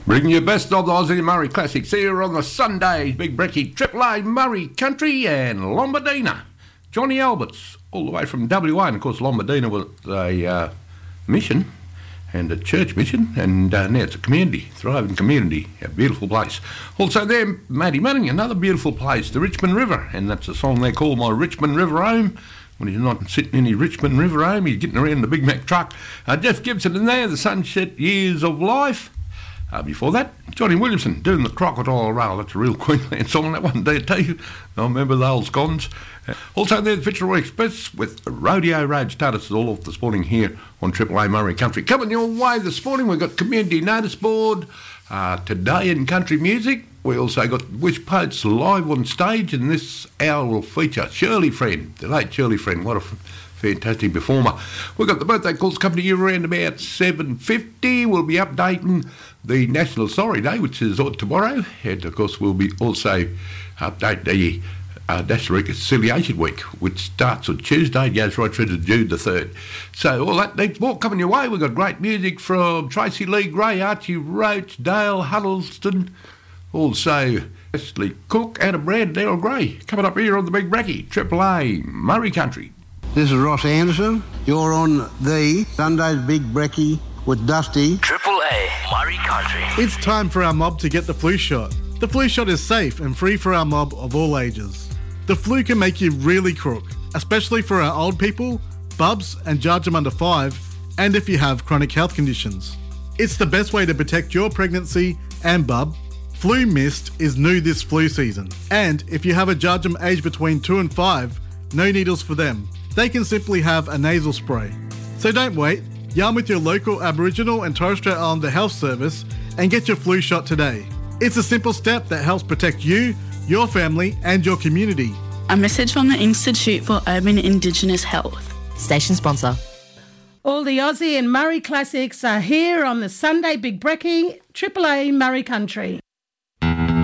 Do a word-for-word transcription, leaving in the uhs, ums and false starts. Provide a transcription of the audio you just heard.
Bringing you best of the Aussie Murray Classics here on the Sundays. Big Brecky, Triple A, Murray Country and Lombardina. Johnny Alberts, all the way from W A. And, of course, Lombardina was a uh, mission and a church mission, and uh, now it's a community, thriving community, a beautiful place. Also there, Matty Manning, another beautiful place, the Richmond River, and that's a song they call My Richmond River Home. When he's not sitting in his Richmond River home, he's getting around the Big Mac truck. Uh, Jeff Gibson in there, the Sunset Years of Life. Uh, before that, Johnny Williamson doing the Crocodile Rail. That's a real Queensland song, that one there too. I remember the old scones. Uh, also there, the Fitzroy Express with Rodeo Road. Started us all off this morning here on Triple A Murray Country. Coming your way this morning, we've got Community Notice Board, uh, Today in Country Music. We also got Wish Poets live on stage, and this hour will feature Shirley Friend, the late Shirley Friend. What a f- fantastic performer. We've got the birthday calls coming to you around about seven fifty. We'll be updating the National Sorry Day, which is on tomorrow, and of course we'll be also update the uh, National Reconciliation Week, which starts on Tuesday and goes right through to June the third. So all that needs more coming your way. We've got great music from Tracy Lee Gray, Archie Roach, Dale Huddleston, also Wesley Cook, Adam Brand, Daryl Gray, coming up here on the Big Bracky, Triple A Murray Country. This is Ross Anderson. You're on the Sunday's Big Brekkie with Dusty. Triple A Murray Country. It's time for our mob to get the flu shot. The flu shot is safe and free for our mob of all ages. The flu can make you really crook, especially for our old people, bubs and jarjum under five, and if you have chronic health conditions. It's the best way to protect your pregnancy and bub. Flu Mist is new this flu season, and if you have a jarjum aged between two and five, no needles for them. They can simply have a nasal spray. So don't wait, yarn with your local Aboriginal and Torres Strait Islander Health Service and get your flu shot today. It's a simple step that helps protect you, your family and your community. A message from the Institute for Urban Indigenous Health. Station sponsor. All the Aussie and Murray Classics are here on the Sunday Big Brekkie, Triple A Murray Country.